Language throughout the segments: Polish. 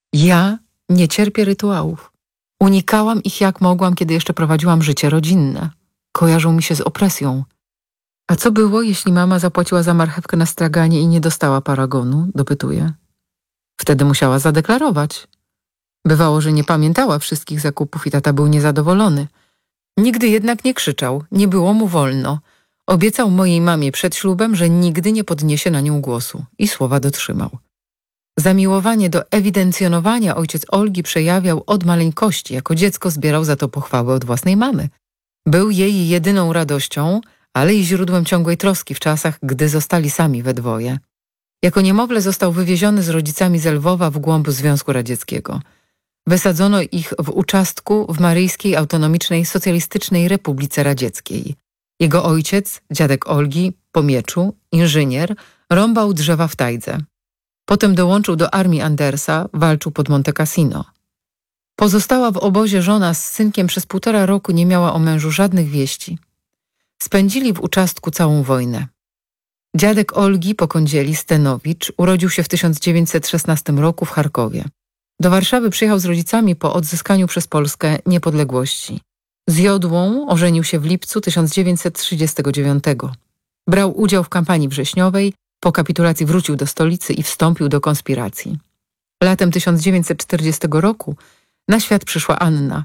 Ja nie cierpię rytuałów. Unikałam ich jak mogłam, kiedy jeszcze prowadziłam życie rodzinne. Kojarzą mi się z opresją. A co było, jeśli mama zapłaciła za marchewkę na straganie i nie dostała paragonu? Dopytuję. Wtedy musiała zadeklarować. Bywało, że nie pamiętała wszystkich zakupów i tata był niezadowolony. Nigdy jednak nie krzyczał, nie było mu wolno. Obiecał mojej mamie przed ślubem, że nigdy nie podniesie na nią głosu i słowa dotrzymał. Zamiłowanie do ewidencjonowania ojciec Olgi przejawiał od maleńkości. Jako dziecko zbierał za to pochwały od własnej mamy. Był jej jedyną radością, ale i źródłem ciągłej troski w czasach, gdy zostali sami we dwoje. Jako niemowlę został wywieziony z rodzicami z Lwowa w głąb Związku Radzieckiego. Wysadzono ich w Uczastku w Maryjskiej Autonomicznej Socjalistycznej Republice Radzieckiej. Jego ojciec, dziadek Olgi, po mieczu, inżynier, rąbał drzewa w tajdze. Potem dołączył do armii Andersa, walczył pod Monte Cassino. Pozostała w obozie żona z synkiem przez 1,5 roku nie miała o mężu żadnych wieści. Spędzili w Uczastku całą wojnę. Dziadek Olgi po kądzieli, Stenowicz, urodził się w 1916 roku w Charkowie. Do Warszawy przyjechał z rodzicami po odzyskaniu przez Polskę niepodległości. Z Jodłą ożenił się w lipcu 1939. Brał udział w kampanii wrześniowej, po kapitulacji wrócił do stolicy i wstąpił do konspiracji. Latem 1940 roku na świat przyszła Anna.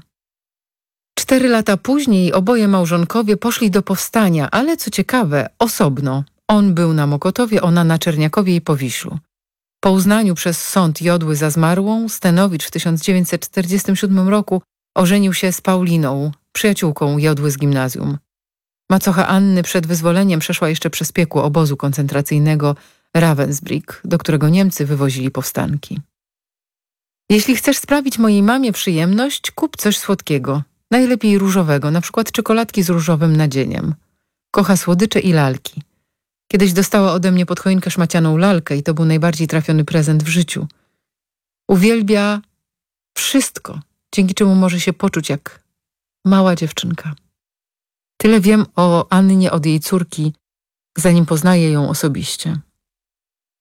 4 lata później oboje małżonkowie poszli do powstania, ale co ciekawe, osobno. On był na Mokotowie, ona na Czerniakowie i Powiślu. Po uznaniu przez sąd Jodły za zmarłą, Stenowicz w 1947 roku ożenił się z Pauliną, przyjaciółką Jodły z gimnazjum. Macocha Anny przed wyzwoleniem przeszła jeszcze przez piekło obozu koncentracyjnego Ravensbrück, do którego Niemcy wywozili powstanki. Jeśli chcesz sprawić mojej mamie przyjemność, kup coś słodkiego, najlepiej różowego, na przykład czekoladki z różowym nadzieniem. Kocha słodycze i lalki. Kiedyś dostała ode mnie pod choinkę szmacianą lalkę i to był najbardziej trafiony prezent w życiu. Uwielbia wszystko, dzięki czemu może się poczuć jak mała dziewczynka. Tyle wiem o Annie od jej córki, zanim poznaję ją osobiście.